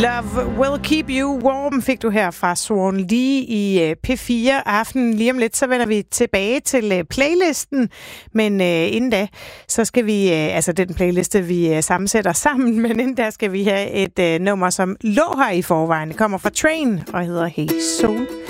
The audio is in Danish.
Love Will Keep You Warm fik du her fra Swan Lee i P4 Aften. Lige om lidt, så vender vi tilbage til playlisten. Men inden da, så skal vi, altså den playliste, vi sammensætter sammen, men inden da skal vi have et nummer, som lå her i forvejen. Det kommer fra Train og hedder Hey Soul.